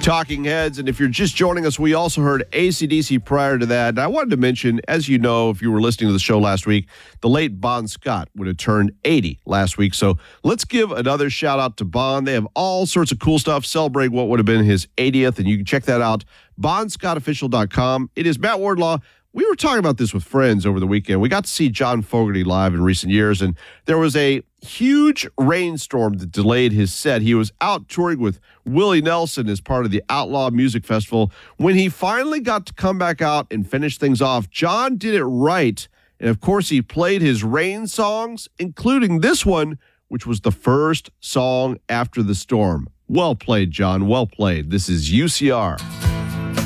Talking Heads. And if you're just joining us, we also heard AC/DC prior to that. And I wanted to mention, as you know, if you were listening to the show last week, the late Bon Scott would have turned 80 last week. So let's give another shout out to Bon. They have all sorts of cool stuff celebrating what would have been his 80th. And you can check that out, bonscottofficial.com. It is Matt Wardlaw. We were talking about this with friends over the weekend. We got to see John Fogerty live in recent years, and there was a huge rainstorm that delayed his set. He was out touring with Willie Nelson as part of the Outlaw Music Festival. When he finally got to come back out and finish things off, John did it right. And, of course, he played his rain songs, including this one, which was the first song after the storm. Well played, John. Well played. This is UCR.